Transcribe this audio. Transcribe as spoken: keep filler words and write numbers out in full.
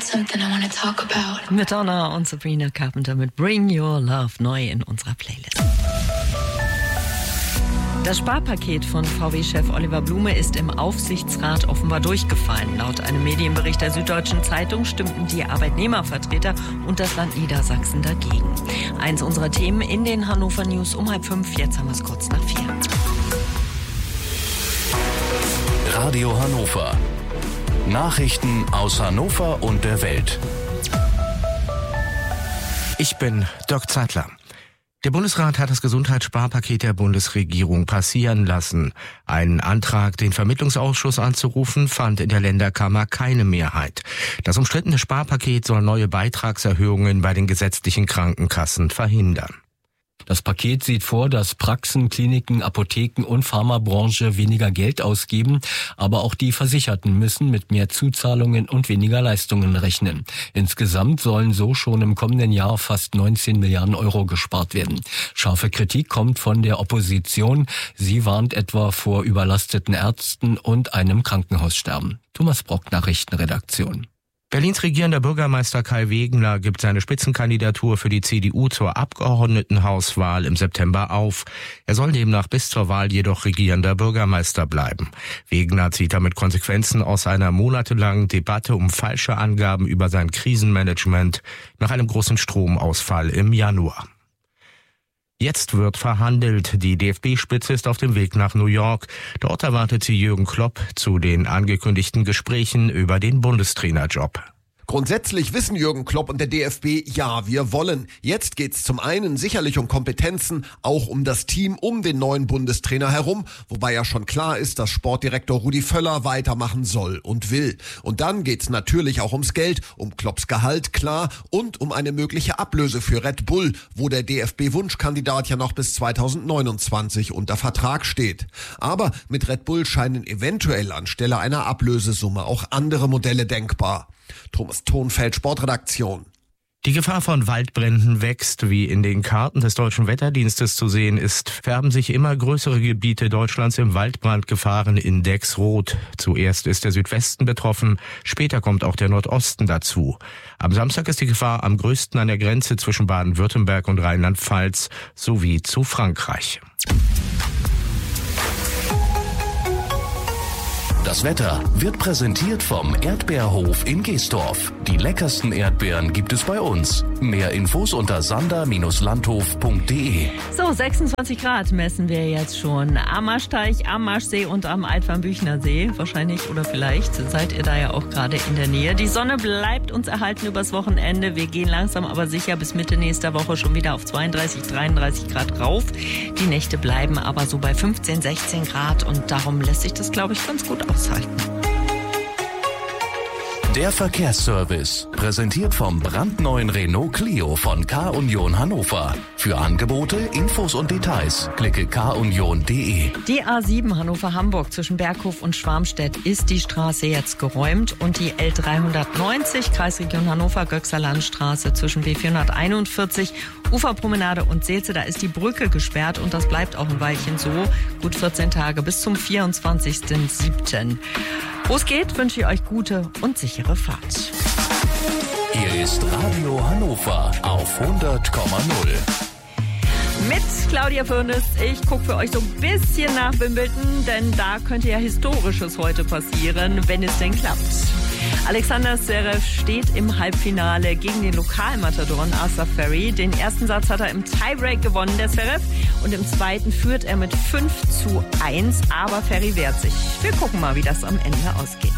something I want to talk about. Madonna und Sabrina Carpenter mit Bring Your Love neu in unserer Playlist. Das Sparpaket von V W-Chef Oliver Blume ist im Aufsichtsrat offenbar durchgefallen. Laut einem Medienbericht der Süddeutschen Zeitung stimmten die Arbeitnehmervertreter und das Land Niedersachsen dagegen. Eins unserer Themen in den Hannover News um halb fünf. Jetzt haben wir es kurz nach vier. Radio Hannover. Nachrichten aus Hannover und der Welt. Ich bin Dirk Zeitler. Der Bundesrat hat das Gesundheitssparpaket der Bundesregierung passieren lassen. Ein Antrag, den Vermittlungsausschuss anzurufen, fand in der Länderkammer keine Mehrheit. Das umstrittene Sparpaket soll neue Beitragserhöhungen bei den gesetzlichen Krankenkassen verhindern. Das Paket sieht vor, dass Praxen, Kliniken, Apotheken und Pharmabranche weniger Geld ausgeben, aber auch die Versicherten müssen mit mehr Zuzahlungen und weniger Leistungen rechnen. Insgesamt sollen so schon im kommenden Jahr fast neunzehn Milliarden Euro gespart werden. Scharfe Kritik kommt von der Opposition. Sie warnt etwa vor überlasteten Ärzten und einem Krankenhaussterben. Thomas Brock, Nachrichtenredaktion. Berlins regierender Bürgermeister Kai Wegener gibt seine Spitzenkandidatur für die C D U zur Abgeordnetenhauswahl im September auf. Er soll demnach bis zur Wahl jedoch regierender Bürgermeister bleiben. Wegener zieht damit Konsequenzen aus einer monatelangen Debatte um falsche Angaben über sein Krisenmanagement nach einem großen Stromausfall im Januar. Jetzt wird verhandelt. Die D F B-Spitze ist auf dem Weg nach New York. Dort erwartet sie Jürgen Klopp zu den angekündigten Gesprächen über den Bundestrainerjob. Grundsätzlich wissen Jürgen Klopp und der D F B, ja, wir wollen. Jetzt geht's zum einen sicherlich um Kompetenzen, auch um das Team um den neuen Bundestrainer herum, wobei ja schon klar ist, dass Sportdirektor Rudi Völler weitermachen soll und will. Und dann geht's natürlich auch ums Geld, um Klopps Gehalt, klar, und um eine mögliche Ablöse für Red Bull, wo der D F B-Wunschkandidat ja noch bis zweitausendneunundzwanzig unter Vertrag steht. Aber mit Red Bull scheinen eventuell anstelle einer Ablösesumme auch andere Modelle denkbar. Thomas Thonfeld, Sportredaktion. Die Gefahr von Waldbränden wächst. Wie in den Karten des Deutschen Wetterdienstes zu sehen ist, färben sich immer größere Gebiete Deutschlands im Waldbrandgefahrenindex rot. Zuerst ist der Südwesten betroffen, später kommt auch der Nordosten dazu. Am Samstag ist die Gefahr am größten an der Grenze zwischen Baden-Württemberg und Rheinland-Pfalz sowie zu Frankreich. Das Wetter wird präsentiert vom Erdbeerhof in Geesdorf. Die leckersten Erdbeeren gibt es bei uns. Mehr Infos unter sander Bindestrich landhof punkt de. So, sechsundzwanzig Grad messen wir jetzt schon am Marschteich, am Marschsee und am Altwarmbüchner-See. Wahrscheinlich oder vielleicht seid ihr da ja auch gerade in der Nähe. Die Sonne bleibt uns erhalten übers Wochenende. Wir gehen langsam aber sicher bis Mitte nächster Woche schon wieder auf zweiunddreißig, dreiunddreißig Grad rauf. Die Nächte bleiben aber so bei fünfzehn, sechzehn Grad und darum lässt sich das, glaube ich, ganz gut aushalten. Der Verkehrsservice, präsentiert vom brandneuen Renault Clio von K-Union Hannover. Für Angebote, Infos und Details klicke k union punkt de. Die A sieben Hannover-Hamburg zwischen Berghof und Schwarmstedt ist die Straße jetzt geräumt und die L dreihundertneunzig Kreisregion Hannover-Göxer Landstraße zwischen B vierhunderteinundvierzig Uferpromenade und Seelze, da ist die Brücke gesperrt und das bleibt auch ein Weilchen so. Gut vierzehn Tage bis zum vierundzwanzigsten siebten Wo es geht, wünsche ich euch gute und sichere Fahrt. Hier ist Radio Hannover auf hundert Komma null. Mit Claudia Fürnes. Ich gucke für euch so ein bisschen nach Wimbledon, denn da könnte ja Historisches heute passieren, wenn es denn klappt. Alexander Zverev steht im Halbfinale gegen den Lokalmatadoren Arthur Ferry. Den ersten Satz hat er im Tiebreak gewonnen, der Zverev. Und im zweiten führt er mit fünf zu eins. Aber Ferry wehrt sich. Wir gucken mal, wie das am Ende ausgeht.